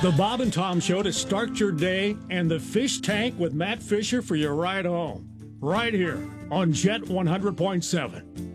The Bob and Tom Show to start your day, and the Fish Tank with Matt Fisher for your ride home. Right here on Jet 100.7.